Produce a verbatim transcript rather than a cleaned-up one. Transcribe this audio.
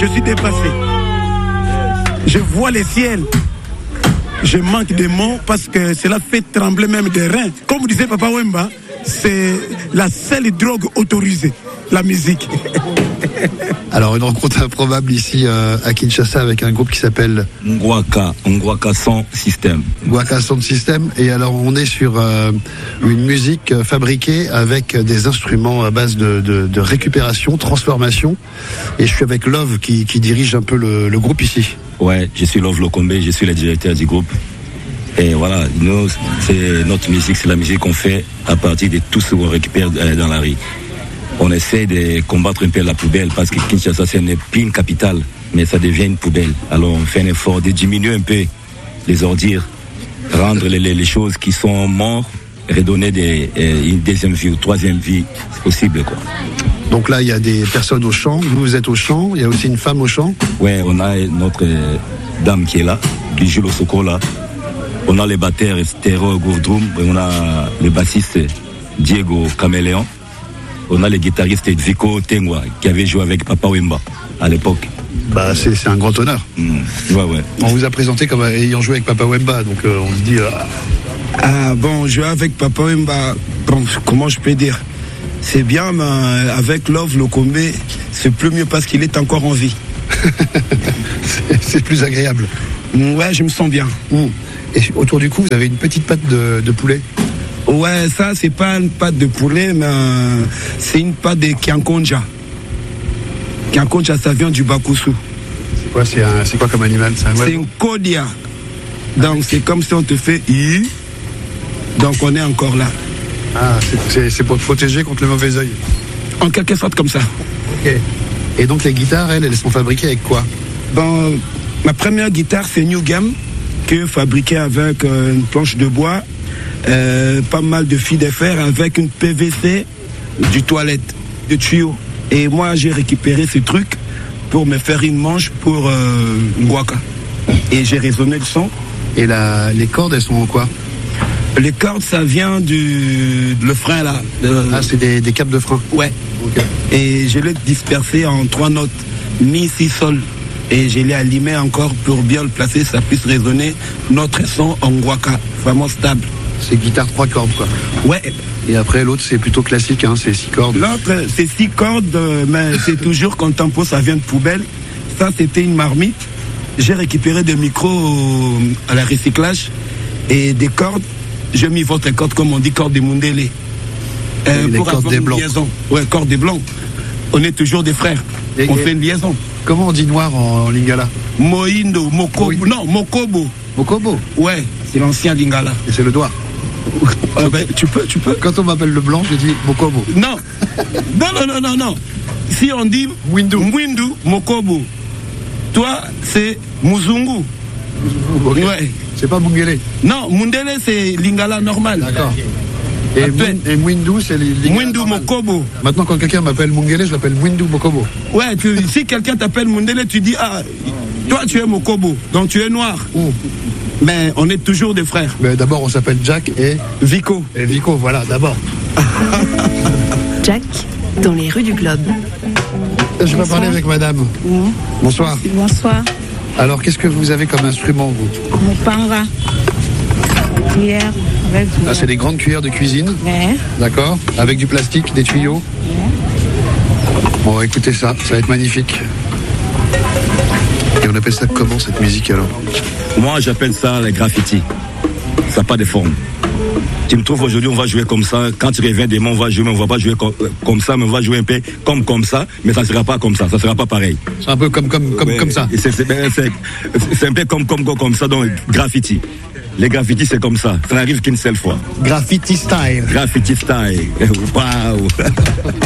je suis dépassé. Je vois les ciels. Je manque de mots parce que cela fait trembler même des reins. Comme vous disait Papa Wemba, c'est la seule drogue autorisée, la musique. Alors une rencontre improbable ici euh, à Kinshasa avec un groupe qui s'appelle Ngwaka, Ngwaka Sound System. Ngwaka Sound System. Et alors on est sur euh, une musique fabriquée avec des instruments à base de, de, de récupération, transformation. Et je suis avec Love qui, qui dirige un peu le, le groupe ici. Ouais, je suis Love Lokombe, je suis le directeur du groupe. Et voilà, nous, c'est notre musique, c'est la musique qu'on fait à partir de tout ce qu'on récupère dans la rue. On essaie de combattre un peu la poubelle parce que Kinshasa, c'est une, une capitale, mais ça devient une poubelle. Alors on fait un effort de diminuer un peu les ordures, rendre les, les, les choses qui sont mortes, redonner des, une deuxième vie ou troisième vie, c'est possible, quoi. Donc là, il y a des personnes au chant, vous, vous êtes au chant, il y a aussi une femme au chant. Ouais, on a notre euh, dame qui est là, Bijou Losoko là. On a les batteurs Stéro Gourdroum, on a le bassiste Diego Caméléon. On a les guitaristes Vico Tengwa qui avait joué avec Papa Wemba à l'époque. Bah c'est, c'est un grand honneur. Mmh. Ouais, ouais. On vous a présenté comme ayant joué avec Papa Wemba, donc euh, on se dit... Euh... Ah bon, jouer avec Papa Wemba, bon, comment je peux dire? C'est bien, mais avec Love Lokombe, c'est plus mieux parce qu'il est encore en vie. c'est, c'est plus agréable. Ouais, je me sens bien. Mmh. Et autour du cou, vous avez une petite pâte de, de poulet. Ouais, ça, c'est pas une pâte de poulet, mais euh, c'est une pâte de Kiankonja. Kiankonja, ça vient du Bakusu. C'est quoi, c'est, un, c'est quoi comme animal? C'est, un c'est une kodia. Donc, c'est comme si on te fait I. Donc, on est encore là. Ah, c'est, c'est, c'est pour te protéger contre le mauvais œil. En quelque sorte comme ça. Ok. Et donc, les guitares, elles, elles sont fabriquées avec quoi? Bon, ma première guitare, c'est New Game, que fabriquée avec euh, une planche de bois. Euh, pas mal de fils de fer avec une P V C, du toilette, de tuyau. Et moi, j'ai récupéré ce truc pour me faire une manche pour euh, Ngwaka. Et j'ai résonné le son. Et la, les cordes, elles sont en quoi? Les cordes, ça vient du le frein là. Euh, ah, c'est des, des câbles de frein. Ouais. Okay. Et je l'ai dispersé en trois notes, mi, si, sol. Et je l'ai allumé encore pour bien le placer, ça puisse résonner notre son en Ngwaka, vraiment stable. C'est guitare trois cordes, quoi. Ouais. Et après, l'autre, c'est plutôt classique, hein, c'est six cordes. L'autre, c'est six cordes, mais c'est toujours contempo, ça vient de poubelle. Ça, c'était une marmite. J'ai récupéré des micros à la recyclage et des cordes. J'ai mis votre corde, comme on dit, corde de Mundele. Euh, les pour cordes des blancs. Liaison. Ouais, corde des blancs. On est toujours des frères. Et on et fait une liaison. Comment on dit noir en, en lingala? Moindo, Mokobo. Oui. Non, Mokobo. Mokobo? Ouais, c'est l'ancien lingala. Et c'est le doigt. Euh, ben, tu peux, tu peux. Quand on m'appelle le blanc, je dis Mokobo. Non. non, non, non, non, non. Si on dit Mwindu, Mwindu, Mokobo. Toi, c'est Muzungu. Okay. Ouais. C'est pas Mungele. Non, Mundele, c'est lingala normal. D'accord. Et, Mun, et Mwindu, c'est lingala Mwindu Mokobo. Maintenant, quand quelqu'un m'appelle Mungele, je l'appelle Mwindu Mokobo. Ouais, tu, si quelqu'un t'appelle Mundele, tu dis, ah, toi, tu es Mokobo, donc tu es noir. Oh. Mais on est toujours des frères. Mais d'abord, on s'appelle Jack et Vico. Et Vico, voilà, d'abord. Jack, dans les rues du Globe. Je vais parler avec madame. Oui. Bonsoir. Bonsoir. Alors, qu'est-ce que vous avez comme instrument, vous? Mon panga. Cuillère. Avec du... Ah, c'est des grandes cuillères de cuisine. Ouais. D'accord. Avec du plastique, des tuyaux. Ouais. Bon, écoutez ça, ça va être magnifique. Et on appelle ça comment, cette musique, alors? Moi, j'appelle ça les graffitis. Ça n'a pas de forme. Tu me trouves aujourd'hui, on va jouer comme ça. Quand tu reviens demain, on va jouer, mais on va pas jouer comme, comme ça, mais on va jouer un peu comme comme ça, mais ça ne sera pas comme ça, ça ne sera pas pareil. C'est un peu comme, comme, comme, ouais, comme ça. C'est, c'est, c'est, c'est un peu comme, comme, comme ça, donc graffiti. Les graffitis, c'est comme ça. Ça n'arrive qu'une seule fois. Graffiti style. Graffiti style. Waouh.